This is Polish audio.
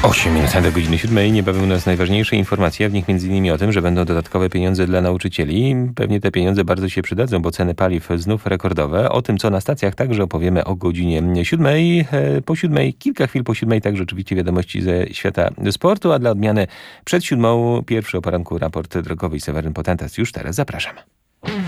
8 minut do godziny 7. Niebawem u nas najważniejsze informacje, a w nich m.in. o tym, że będą dodatkowe pieniądze dla nauczycieli. Pewnie te pieniądze bardzo się przydadzą, bo ceny paliw znów rekordowe. O tym, co na stacjach, także opowiemy o godzinie 7. Po 7, kilka chwil po 7, także oczywiście wiadomości ze świata sportu, a dla odmiany przed 7 pierwszy o poranku raport drogowy i Seweryn Potentas. Już teraz zapraszam.